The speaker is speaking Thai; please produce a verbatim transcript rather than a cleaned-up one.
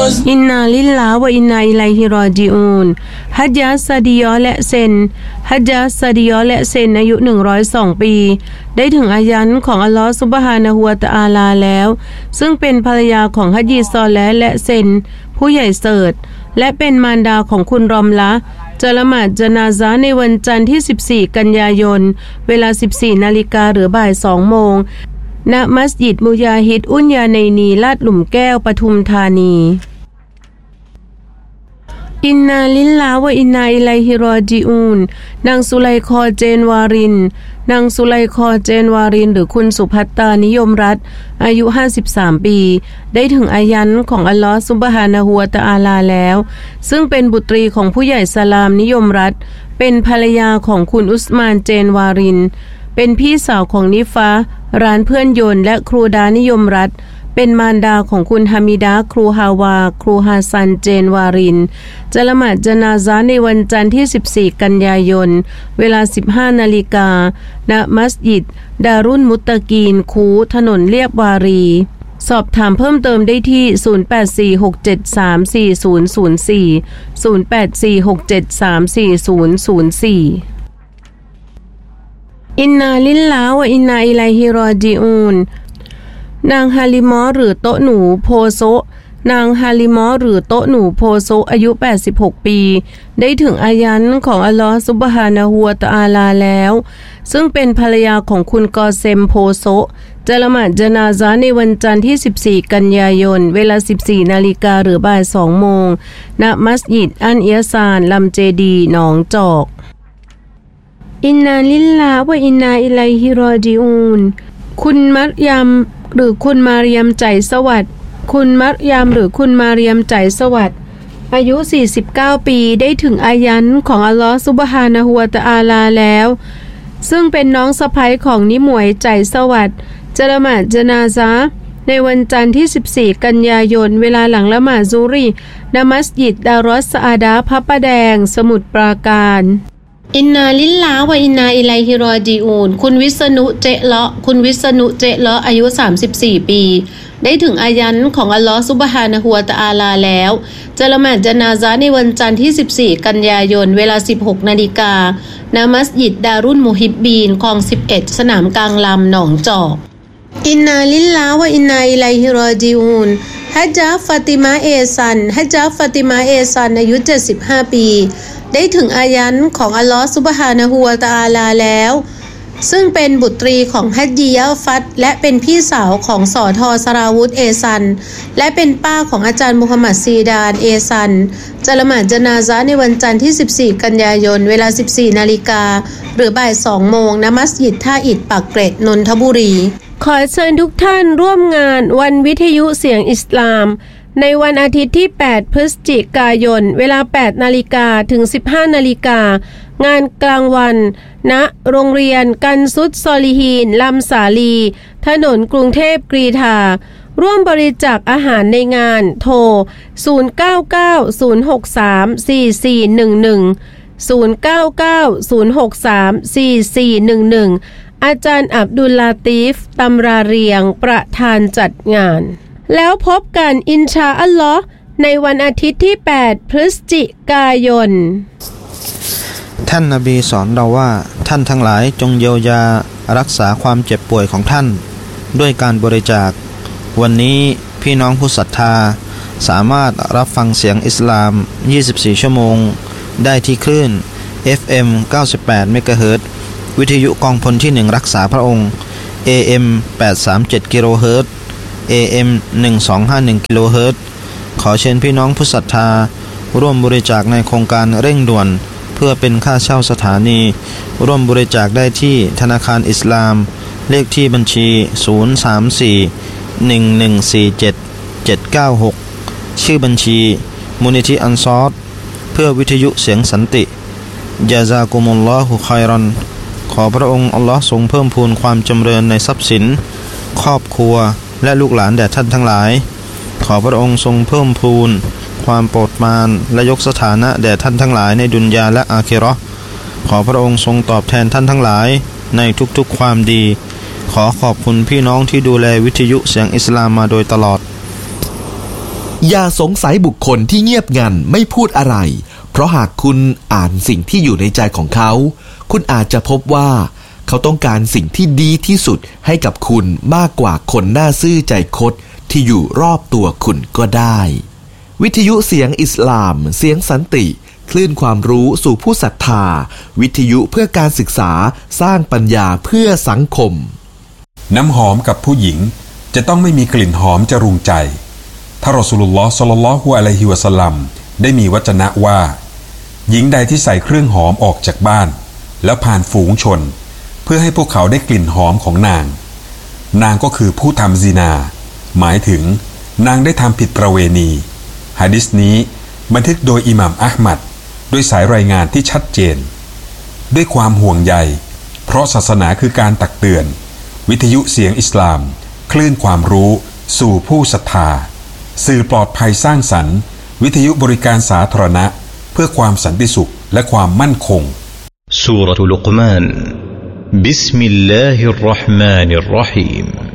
อินนาลิลลาฮ์วะอินนาอิลัยฮิรอญิอูนฮัจญะซาดิยอและเซนฮัจญะซาดิยอและเซนอายุหนึ่งร้อยสองปีได้ถึงอายันของอัลลอฮฺซุบฮานะฮูวะตะอาลาแล้วซึ่งเป็นภรรยาของฮัจญีซอเลห์และเซนผู้ใหญ่เสิร์ชและเป็นมารดาของคุณรอมละจะละหมาดญะนาซะห์ในวันจันทร์ที่สิบสี่กันยายนเวลา สิบสี่นาฬิกาหรือบ่ายสองโมงณมัสยิดมุญาฮิดอุนยาในนีลาดหลุมแก้วปทุมธานีอินนาลิลลาฮ์วะอินนาอิลัยฮิรอญิอูนนางสุไลคอเจนวารินนางสุไลคอเจนวารินหรือคุณสุภัตตานิยมรัตน์อายุห้าสิบสามปีได้ถึงอายันของอัลลอฮฺซุบฮานะฮูวะตะอาลาแล้วซึ่งเป็นบุตรีของผู้ใหญ่สลามนิยมรัตน์เป็นภรรยาของคุณอุสมานเจนวารินเป็นพี่สาวของนิฟาร้านเพื่อนยนต์และครูดานิยมรัตน์เป็นมารดาของคุณฮามิดาครูฮาวาครูฮาซันเจนวารินจะละหมาดญะนาซะห์ในวันจันทร์ที่สิบสี่กันยายนเวลา สิบห้านาฬิกาณมัสยิดดารุนมุตตะกีนคูถนนเลียบวารีสอบถามเพิ่มเติมได้ที่ศูนย์ แปด สี่ หก เจ็ด สาม สี่ ศูนย์ ศูนย์ สี่ ศูนย์ แปด สี่ หก เจ็ด สาม สี่ ศูนย์ ศูนย์ สี่อินนาลิลลาฮ์วะอินนาอิลัยฮิรอญิอูนนางฮาลิมอหรือโตหนูโพโซนางฮาลิมอหรือโตหนูโพโซอายุแปดสิบหกปีได้ถึงอายันของอัลลอฮฺซุบฮานะฮูวะตะอาลาแล้วซึ่งเป็นภรรยาของคุณกอเซมโพโซจะละหมาดญะนาซะห์ในวันจันทร์ที่สิบสี่กันยายนเวลา สิบสี่นาฬิกาหรือบ่ายสองโมงณมัสยิดอันเอียซานลำเจดีหนองจอกอินนาลิลลาฮ์วะอินนาอิลัยฮิรอญิอูนคุณมัรยมหรือคุณมาเรียมใจสวัสดิ์คุณมัรยมหรือคุณมาเรียมใจสวัสดิ์อายุสี่สิบเก้าปีได้ถึงอายันของอัลลอฮฺซุบฮานะฮูวะตะอาลาแล้วซึ่งเป็นน้องสะใภ้ของนิหมวยใจสวัสดิ์จะละหมาดญะนาซะห์ในวันจันทร์ที่สิบสี่กันยายนเวลาหลังละหมาดซุฮรีณมัสยิดดารอสอาดาพระประแดงสมุทรปราการอินนาลิลลาฮ์วะอินนาอิลัยฮิรอญิอูนคุณวิษณุเจเลาะคุณวิษณุเจเลาะอายุสามสิบสี่ปีได้ถึงอายันของอัลลอฮฺซุบฮานะฮูวะตะอาลาแล้วจะละหมาดญะนาซะห์ในวันจันทร์ที่สิบสี่กันยายนเวลา สิบหกนาฬิกาณมัสยิดดารุนมุฮิบบีนคลองสิบเอ็ดสนามกลางลำหนองจอกอินนาลิลลาฮ์วะอินนาอิลัยฮิรอญิอูนฮัจญะฟาติมาเอซันฮัจญะฟาติมาเอซันอายุเจ็ดสิบห้าปีได้ถึงอายันของอัลลอฮฺซุบฮานะฮูวะตะอาลาแล้วซึ่งเป็นบุตรีของฮัจญียะฟัตและเป็นพี่สาวของสอทอสราวุธเอซันและเป็นป้าของอาจารย์มุฮัมมัดซีดานเอซันจะละหมาดญะนาซะห์ในวันจันทร์ที่สิบสี่กันยายนเวลา สิบสี่นาฬิกาหรือบ่ายสองโมงณมัสยิดท่าอิฐปากเกร็ดนนทบุรีขอเชิญทุกท่านร่วมงานวันวิทยุเสียงอิสลามในวันอาทิตย์ที่แปดพฤศจิกายนเวลา แปดนาฬิกาถึง สิบห้านาฬิกางานกลางวันณโรงเรียนกันซุดซอลิฮีนลำสาลีถนนกรุงเทพกรีฑาร่วมบริจาคอาหารในงานโทรศูนย์ เก้า เก้า ศูนย์ หก สาม สี่ สี่ หนึ่ง หนึ่ง ศูนย์ เก้า เก้า ศูนย์ หก สาม สี่ สี่ หนึ่ง หนึ่งอาจารย์อับดุลลาตีฟตำราเรียงประธานจัดงานแล้วพบกันอินชาอัลลอฮ์ในวันอาทิตย์ที่แปดพฤศจิกายนท่านนบีสอนเราว่าท่านทั้งหลายจงเยียวยารักษาความเจ็บป่วยของท่านด้วยการบริจาควันนี้พี่น้องผู้ศรัทธาสามารถรับฟังเสียงอิสลามยี่สิบสี่ชั่วโมงได้ที่คลื่น เอฟ เอ็ม เก้าสิบแปด เมกะเฮิรตซ์วิทยุกองพลที่หนึ่งรักษาพระองค์ เอ เอ็ม แปดสามเจ็ด กิโลเฮิรตซ์ เอ เอ็ม หนึ่งสองห้าหนึ่ง กิโลเฮิรตซ์ขอเชิญพี่น้องผู้ศรัทธาร่วมบริจาคในโครงการเร่งด่วนเพื่อเป็นค่าเช่าสถานีร่วมบริจาคได้ที่ธนาคารอิสลามเลขที่บัญชีศูนย์ สาม สี่ หนึ่ง หนึ่ง สี่ เจ็ด เจ็ด เก้า หกชื่อบัญชีมูลนิธิอันซอรเพื่อวิทยุเสียงสันติยะซากุมุลลอฮุค็อยรอนขอพระองค์อัลลอฮ์ทรงเพิ่มพูนความจำเริญในทรัพย์สินครอบครัวและลูกหลานแด่ท่านทั้งหลายขอพระองค์ทรงเพิ่มพูนความโปรดปรานและยกสถานะแด่ท่านทั้งหลายในดุนยาและอาคิเราะห์ขอพระองค์ทรงตอบแทนท่านทั้งหลายในทุกๆความดีขอขอบคุณพี่น้องที่ดูแลวิทยุเสียงอิสลามมาโดยตลอดอย่าสงสัยบุคคลที่เงียบงันไม่พูดอะไรเพราะหากคุณอ่านสิ่งที่อยู่ในใจของเขาคุณอาจจะพบว่าเขาต้องการสิ่งที่ดีที่สุดให้กับคุณมากกว่าคนหน้าซื่อใจคดที่อยู่รอบตัวคุณก็ได้วิทยุเสียงอิสลามเสียงสันติคลื่นความรู้สู่ผู้ศรัทธาวิทยุเพื่อการศึกษาสร้างปัญญาเพื่อสังคมน้ำหอมกับผู้หญิงจะต้องไม่มีกลิ่นหอมจรุงใจท่านรอซูลุลลอฮ์ ศ็อลลัลลอฮุอะลัยฮิวะซัลลัมได้มีวจนะว่าหญิงใดที่ใส่เครื่องหอมออกจากบ้านแล้วผ่านฝูงชนเพื่อให้พวกเขาได้กลิ่นหอมของนางนางก็คือผู้ทำซินาหมายถึงนางได้ทำผิดประเวณีหะดีษนี้บันทึกโดยอิหม่ามอะห์มัดด้วยสายรายงานที่ชัดเจนด้วยความห่วงใยเพราะศาสนาคือการตักเตือนวิทยุเสียงอิสลามคลื่นความรู้สู่ผู้ศรัทธาสื่อปลอดภัยสร้างสรรค์วิทยุบริการสาธารณะเพื่อความสันติสุขและความมั่นคงซูเราะตุลุกมานบิสมิลลาฮิรเราะห์มานิรเราะฮีม